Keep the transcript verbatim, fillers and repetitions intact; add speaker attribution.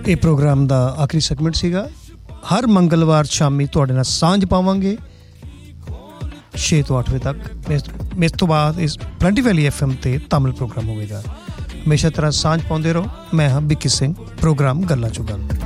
Speaker 1: ਇਹ ਪ੍ਰੋਗਰਾਮ ਦਾ ਆਖਰੀ ਸੈਗਮੈਂਟ ਸੀਗਾ। ਹਰ ਮੰਗਲਵਾਰ ਸ਼ਾਮੀ ਤੁਹਾਡੇ ਨਾਲ ਸਾਂਝ ਪਾਵਾਂਗੇ ਛੇ ਤੋਂ ਅੱਠ ਵਜੇ ਤੱਕ। ਇਸ ਤੋਂ ਬਾਅਦ ਇਸ ਪਲੰਟੀ ਵੈਲੀ ਐਫ ਐਮ 'ਤੇ ਤਾਮਿਲ ਪ੍ਰੋਗਰਾਮ ਹੋਵੇਗਾ। ਹਮੇਸ਼ਾ ਤਰ੍ਹਾਂ ਸਾਂਝ ਪਾਉਂਦੇ ਰਹੋ। ਮੈਂ ਹਾਂ ਵਿੱਕੀ ਸਿੰਘ, ਪ੍ਰੋਗਰਾਮ ਗੱਲਾਂ ਚੋਂ ਗੱਲ।